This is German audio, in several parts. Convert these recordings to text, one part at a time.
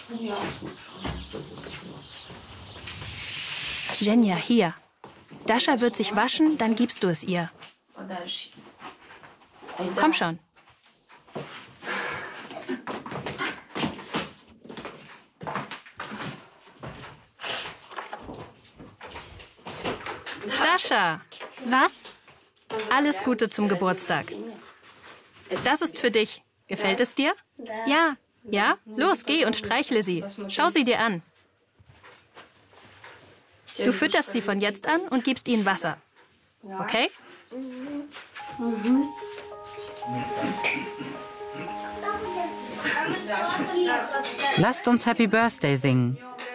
Zhenya, hier. Dascha wird sich waschen, dann gibst du es ihr. Komm schon. Dascha! Was? Alles Gute zum Geburtstag. Das ist für dich. Gefällt es dir? Ja. Ja? Los, geh und streichle sie. Schau sie dir an. Du fütterst sie von jetzt an und gibst ihnen Wasser. Okay? Lasst uns Happy Birthday singen.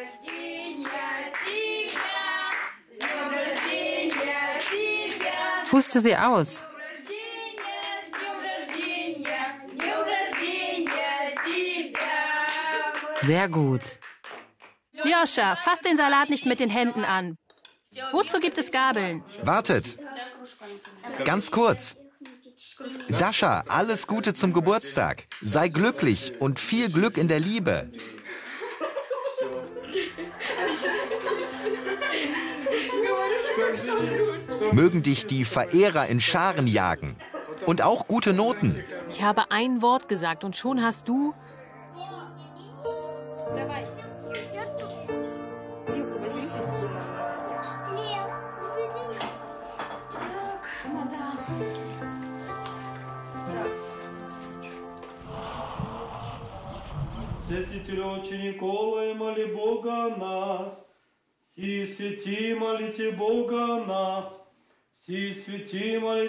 Puste sie aus. Sehr gut. Ljoscha, fass den Salat nicht mit den Händen an. Wozu gibt es Gabeln? Wartet! Ganz kurz. Dascha, alles Gute zum Geburtstag. Sei glücklich und viel Glück in der Liebe. Mögen dich die Verehrer in Scharen jagen. Und auch gute Noten. Ich habe ein Wort gesagt und schon hast du... Святителю Отче Николай, моли Бога о нас. Всі святі, молите Бога о нас. Всі святі, молите